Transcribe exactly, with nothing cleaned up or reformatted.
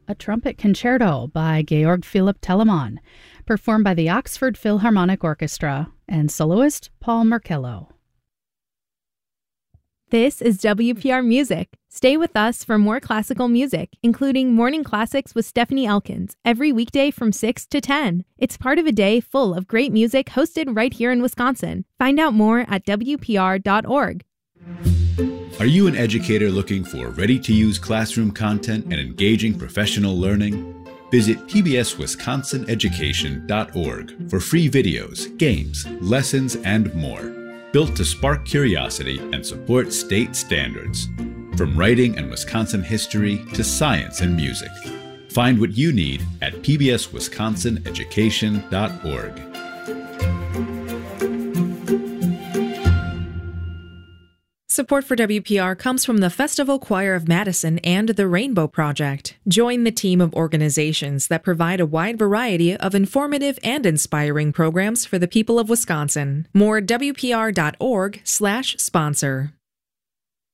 a trumpet concerto by Georg Philipp Telemann, performed by the Oxford Philharmonic Orchestra and soloist Paul Markello. This is W P R Music. Stay with us for more classical music, including Morning Classics with Stephanie Elkins, every weekday from six to ten. It's part of a day full of great music hosted right here in Wisconsin. Find out more at W P R dot org. Are you an educator looking for ready-to-use classroom content and engaging professional learning? Visit P B S Wisconsin Education dot org for free videos, games, lessons, and more. Built to spark curiosity and support state standards. From writing and Wisconsin history to science and music. Find what you need at P B S Wisconsin Education dot org. Support for W P R comes from the Festival Choir of Madison and the Rainbow Project. Join the team of organizations that provide a wide variety of informative and inspiring programs for the people of Wisconsin. More W P R dot org slash sponsor.